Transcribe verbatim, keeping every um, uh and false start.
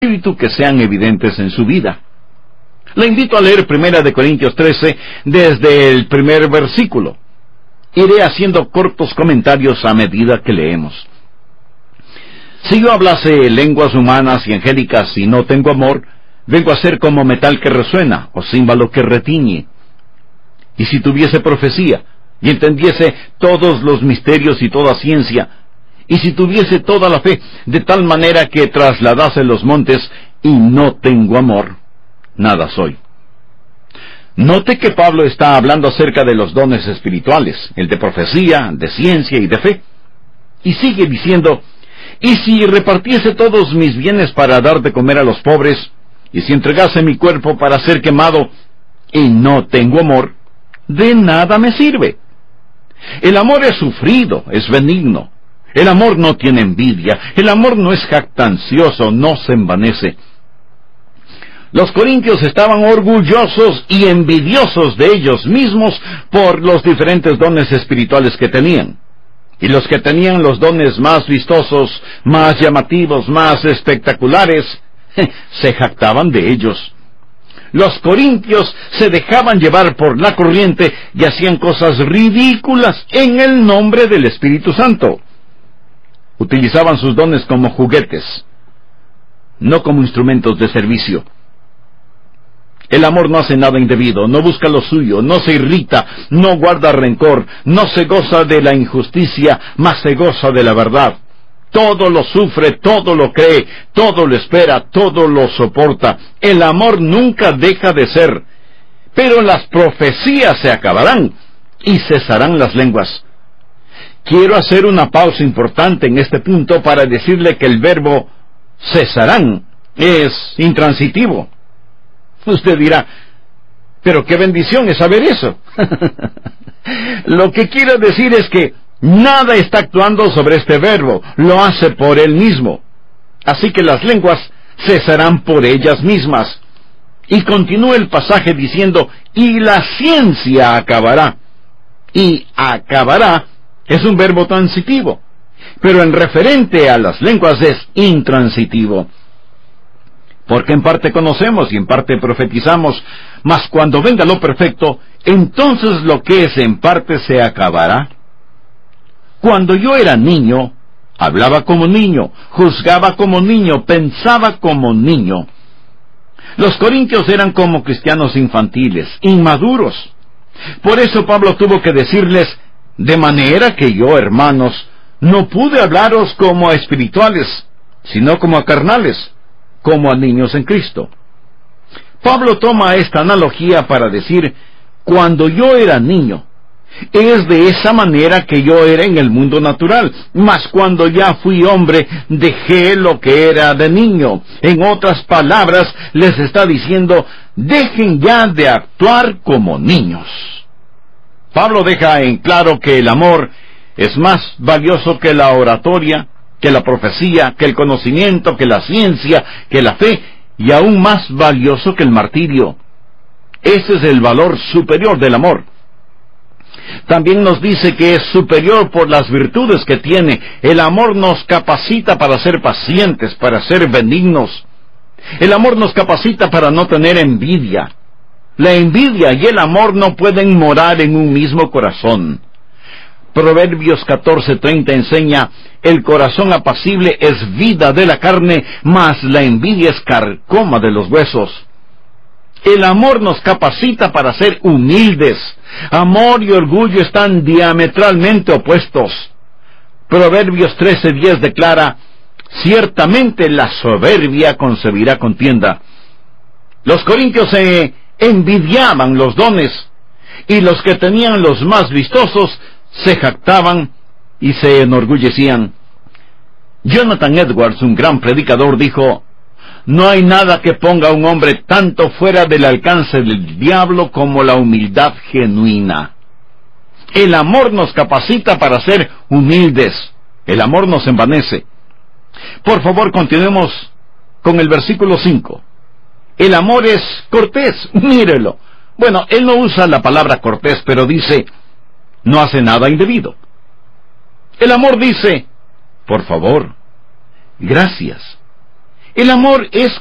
Espíritu que sean evidentes en su vida. Le invito a leer Primera de Corintios trece desde el primer versículo. Iré haciendo cortos comentarios a medida que leemos. Si yo hablase lenguas humanas y angélicas y no tengo amor, vengo a ser como metal que resuena o címbalo que retiñe. Y si tuviese profecía y entendiese todos los misterios y toda ciencia, y si tuviese toda la fe de tal manera que trasladase los montes y no tengo amor, nada soy. Note que Pablo está hablando acerca de los dones espirituales, el de profecía, de ciencia y de fe. Y sigue diciendo, y si repartiese todos mis bienes para dar de comer a los pobres, y si entregase mi cuerpo para ser quemado, y no tengo amor, de nada me sirve. El amor es sufrido, es benigno. El amor no tiene envidia. El amor no es jactancioso, no se envanece. Los corintios estaban orgullosos y envidiosos de ellos mismos por los diferentes dones espirituales que tenían. Y los que tenían los dones más vistosos, más llamativos, más espectaculares, se jactaban de ellos. Los corintios se dejaban llevar por la corriente y hacían cosas ridículas en el nombre del Espíritu Santo. Utilizaban sus dones como juguetes, no como instrumentos de servicio. El amor no hace nada indebido, no busca lo suyo, no se irrita, no guarda rencor, no se goza de la injusticia, mas se goza de la verdad. Todo lo sufre, todo lo cree, todo lo espera, todo lo soporta. El amor nunca deja de ser. Pero las profecías se acabarán y cesarán las lenguas. Quiero hacer una pausa importante en este punto para decirle que el verbo cesarán es intransitivo. Usted dirá, pero qué bendición es saber eso. Lo que quiero decir es que nada está actuando sobre este verbo, lo hace por él mismo. Así que las lenguas cesarán por ellas mismas. Y continúa el pasaje diciendo, y la ciencia acabará. Y acabará es un verbo transitivo, pero en referente a las lenguas es intransitivo. Porque en parte conocemos y en parte profetizamos, mas cuando venga lo perfecto, entonces lo que es en parte se acabará. Cuando yo era niño, hablaba como niño, juzgaba como niño, pensaba como niño. Los corintios eran como cristianos infantiles, inmaduros. Por eso Pablo tuvo que decirles, de manera que yo, hermanos, no pude hablaros como a espirituales, sino como a carnales, como a niños en Cristo. Pablo toma esta analogía para decir, cuando yo era niño, es de esa manera que yo era en el mundo natural, mas cuando ya fui hombre, dejé lo que era de niño. En otras palabras, les está diciendo, dejen ya de actuar como niños. Pablo deja en claro que el amor es más valioso que la oratoria, que la profecía, que el conocimiento, que la ciencia, que la fe, y aún más valioso que el martirio. Ese es el valor superior del amor. También nos dice que es superior por las virtudes que tiene. El amor nos capacita para ser pacientes, para ser benignos. El amor nos capacita para no tener envidia. La envidia y el amor no pueden morar en un mismo corazón. Proverbios catorce treinta enseña, el corazón apacible es vida de la carne, mas la envidia es carcoma de los huesos. El amor nos capacita para ser humildes. Amor y orgullo están diametralmente opuestos. Proverbios trece diez declara, ciertamente la soberbia concebirá contienda. Los corintios se envidiaban los dones, y los que tenían los más vistosos se jactaban y se enorgullecían. Jonathan Edwards, un gran predicador, dijo, no hay nada que ponga a un hombre tanto fuera del alcance del diablo como la humildad genuina. El amor nos capacita para ser humildes. El amor nos envanece. Por favor, continuemos con el versículo cinco. El amor es cortés, mírelo. Bueno, él no usa la palabra cortés, pero dice, no hace nada indebido. El amor dice, por favor, gracias. El amor es